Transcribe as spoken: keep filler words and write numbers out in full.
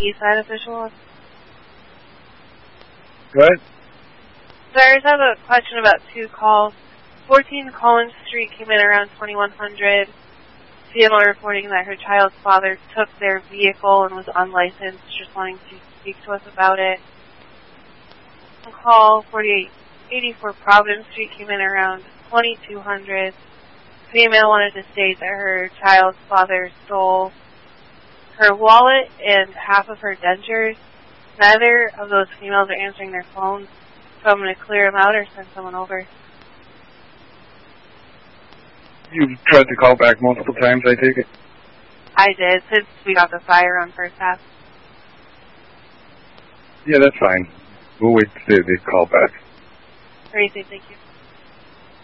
east side official. Go ahead. Sorry, I just have a question about two calls. fourteen Collins Street came in around twenty-one hundred. C M O reporting that her child's father took their vehicle and was unlicensed, just wanting to speak to us about it. Call forty-eight eighty-four Providence Street came in around twenty-two hundred. Female wanted to state that her child's father stole her wallet and half of her dentures. Neither of those females are answering their phones, so I'm going to clear them out or send someone over. You've tried to call back multiple times, I take it? I did, since we got the fire on first half. Yeah, that's fine. We'll wait to see the call back. Crazy, thank you.